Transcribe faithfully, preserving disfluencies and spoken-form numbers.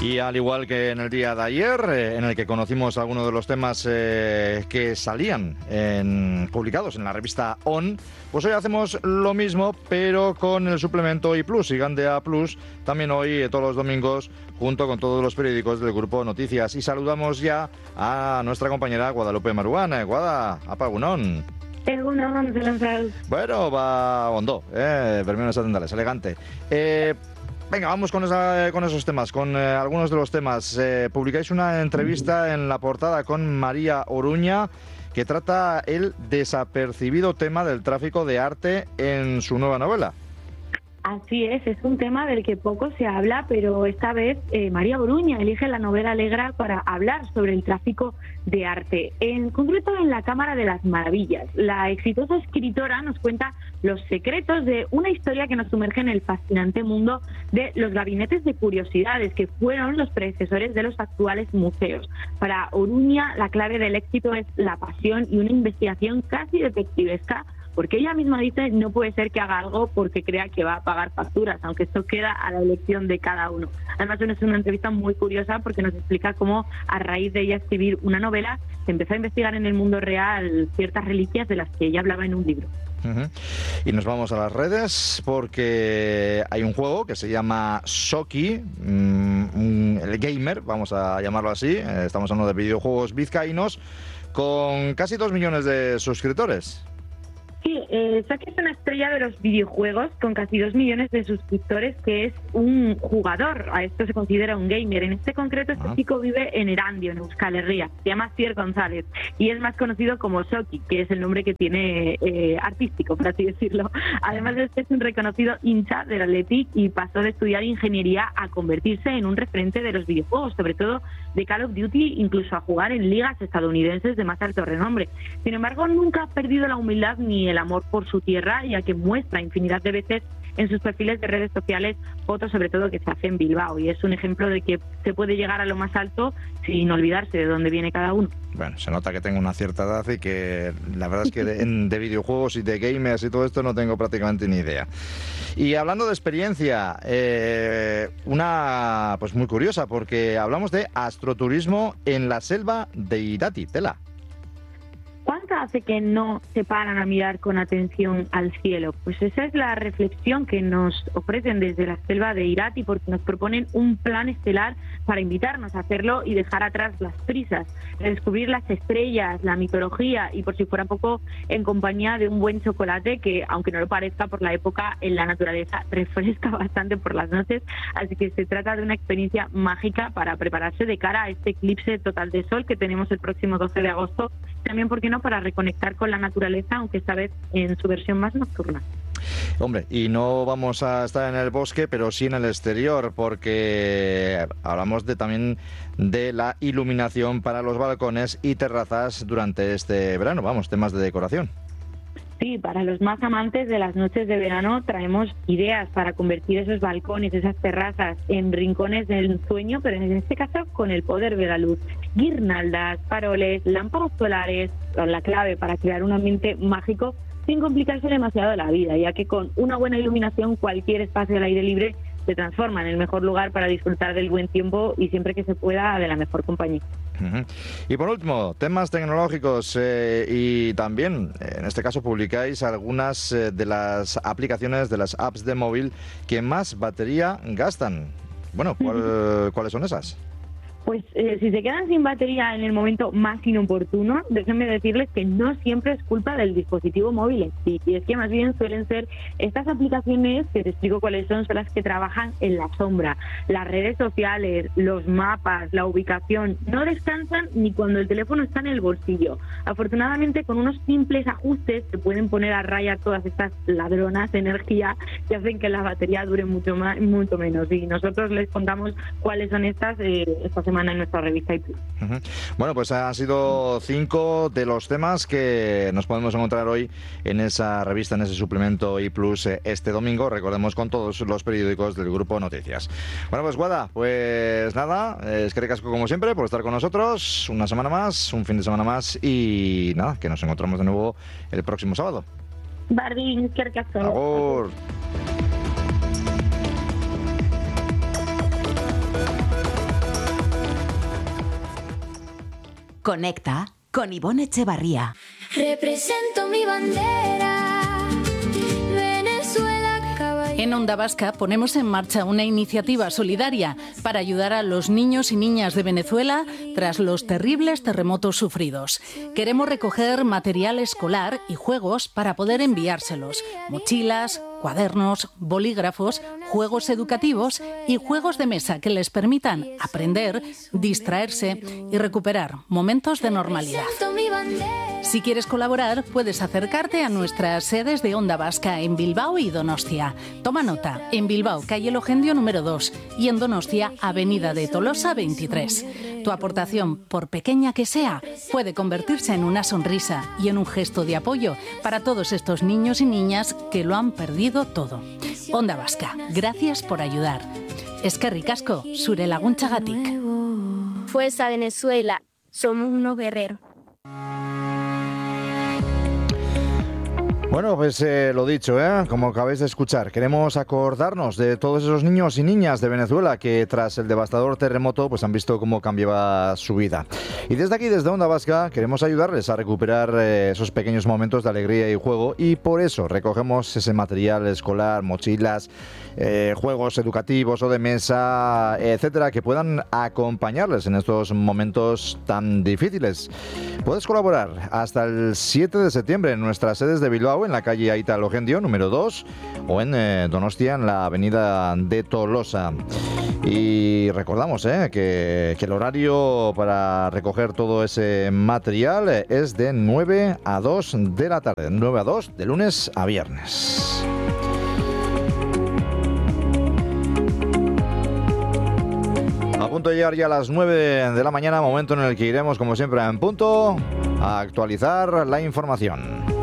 Y al igual que en el día de ayer, eh, en el que conocimos algunos de los temas eh, que salían en, publicados en la revista O N, pues hoy hacemos lo mismo, pero con el suplemento I plus y Gandea Plus, también hoy, eh, todos los domingos, junto con todos los periódicos del Grupo Noticias. Y saludamos ya a nuestra compañera Guadalupe Maruán. Guada, apagunón. Egunon, Zelanzal. Bueno, va ondo, eh, permiso atendales, elegante. Eh, venga, vamos con, esa, con esos temas, con eh, algunos de los temas. Eh, publicáis una entrevista en la portada con María Oruña que trata el desapercibido tema del tráfico de arte en su nueva novela. Así es, es un tema del que poco se habla, pero esta vez eh, María Oruña elige la novela Alegra para hablar sobre el tráfico de arte, en concreto en la Cámara de las Maravillas. La exitosa escritora nos cuenta los secretos de una historia que nos sumerge en el fascinante mundo de los gabinetes de curiosidades, que fueron los predecesores de los actuales museos. Para Oruña, la clave del éxito es la pasión y una investigación casi detectivesca, porque ella misma dice no puede ser que haga algo porque crea que va a pagar facturas, aunque esto queda a la elección de cada uno. Además, es una entrevista muy curiosa porque nos explica cómo, a raíz de ella escribir una novela, se empezó a investigar en el mundo real ciertas reliquias de las que ella hablaba en un libro. Uh-huh. Y nos vamos a las redes porque hay un juego que se llama Shoki, mmm, el gamer, vamos a llamarlo así. Estamos hablando de videojuegos vizcaínos con casi dos millones de suscriptores. Sí, eh, Saki es una estrella de los videojuegos con casi dos millones de suscriptores, que es un jugador. A esto se considera un gamer. En este concreto, este ah. chico vive en Erandio, en Euskal Herria. Se llama Sier González y es más conocido como Shoki, que es el nombre que tiene eh, artístico, por así decirlo. Además, este es un reconocido hincha del Athletic y pasó de estudiar ingeniería a convertirse en un referente de los videojuegos, sobre todo de Call of Duty, incluso a jugar en ligas estadounidenses de más alto renombre. Sin embargo, nunca ha perdido la humildad ni el el amor por su tierra, ya que muestra infinidad de veces en sus perfiles de redes sociales fotos, sobre todo que se hace en Bilbao, y es un ejemplo de que se puede llegar a lo más alto sin olvidarse de dónde viene cada uno. Bueno, se nota que tengo una cierta edad y que la verdad es que de, de videojuegos y de gamers y todo esto no tengo prácticamente ni idea. Y hablando de experiencia, eh, una pues muy curiosa, porque hablamos de astroturismo en la selva de Irati, tela. ¿Cuánto hace que no se paran a mirar con atención al cielo? Pues esa es la reflexión que nos ofrecen desde la selva de Irati, porque nos proponen un plan estelar para invitarnos a hacerlo y dejar atrás las prisas, descubrir las estrellas, la mitología y, por si fuera poco, en compañía de un buen chocolate que, aunque no lo parezca por la época, en la naturaleza refresca bastante por las noches. Así que se trata de una experiencia mágica para prepararse de cara a este eclipse total de sol que tenemos el próximo doce de agosto. También, ¿por qué no?, para reconectar con la naturaleza, aunque esta vez en su versión más nocturna. Hombre, y no vamos a estar en el bosque, pero sí en el exterior, porque hablamos de también de la iluminación para los balcones y terrazas durante este verano. Vamos, temas de decoración. Sí, para los más amantes de las noches de verano traemos ideas para convertir esos balcones, esas terrazas en rincones del sueño, pero en este caso con el poder de la luz. Guirnaldas, faroles, lámparas solares son la clave para crear un ambiente mágico sin complicarse demasiado la vida, ya que con una buena iluminación cualquier espacio al aire libre se transforma en el mejor lugar para disfrutar del buen tiempo y siempre que se pueda de la mejor compañía. Uh-huh. Y por último, temas tecnológicos eh, y también, en este caso, publicáis algunas eh, de las aplicaciones, de las apps de móvil que más batería gastan. Bueno, ¿cuál, ¿cuáles son esas? Pues eh, si se quedan sin batería en el momento más inoportuno, déjenme decirles que no siempre es culpa del dispositivo móvil en sí, y es que más bien suelen ser estas aplicaciones, que te explico cuáles son, son las que trabajan en la sombra. Las redes sociales, los mapas, la ubicación, no descansan ni cuando el teléfono está en el bolsillo. Afortunadamente, con unos simples ajustes se pueden poner a raya todas estas ladronas de energía que hacen que la batería dure mucho más, mucho menos, y nosotros les contamos cuáles son estas eh, esta semana en nuestra revista I plus. Uh-huh. Bueno, pues han sido cinco de los temas que nos podemos encontrar hoy en esa revista, en ese suplemento I plus este domingo, recordemos, con todos los periódicos del Grupo Noticias. Bueno, pues Guada, pues nada, es que recasco como siempre por estar con nosotros, una semana más, un fin de semana más, y nada, que nos encontramos de nuevo el próximo sábado. Bardín, que recasco. Agur. Conecta con Ivonne Echevarría. Represento mi bandera, Venezuela, caballero. En Onda Vasca ponemos en marcha una iniciativa solidaria para ayudar a los niños y niñas de Venezuela tras los terribles terremotos sufridos. Queremos recoger material escolar y juegos para poder enviárselos. Mochilas, cuadernos, bolígrafos, juegos educativos y juegos de mesa que les permitan aprender, distraerse y recuperar momentos de normalidad. Si quieres colaborar, puedes acercarte a nuestras sedes de Onda Vasca en Bilbao y Donostia. Toma nota, en Bilbao, calle Logendio número dos y en Donostia, avenida de Tolosa veintitrés. Tu aportación, por pequeña que sea, puede convertirse en una sonrisa y en un gesto de apoyo para todos estos niños y niñas que lo han perdido todo. Onda Vasca, gracias por ayudar. Eskerrik asko, zure laguntzagatik. Fuerza Venezuela, somos unos guerreros. Bueno, pues eh, lo dicho, ¿eh? Como acabáis de escuchar, queremos acordarnos de todos esos niños y niñas de Venezuela que tras el devastador terremoto pues han visto cómo cambiaba su vida. Y desde aquí, desde Onda Vasca, queremos ayudarles a recuperar eh, esos pequeños momentos de alegría y juego, y por eso recogemos ese material escolar, mochilas, eh, juegos educativos o de mesa, etcétera, que puedan acompañarles en estos momentos tan difíciles. Puedes colaborar hasta el siete de septiembre en nuestras sedes de Bilbao, en la calle Aita Logendio número dos, o en eh, Donostia, en la avenida de Tolosa. Y recordamos eh, que, que el horario para recoger todo ese material es de nueve a dos de la tarde, nueve a dos de lunes a viernes. A punto de llegar ya a las nueve de la mañana, momento en el que iremos, como siempre, en punto, a actualizar la información.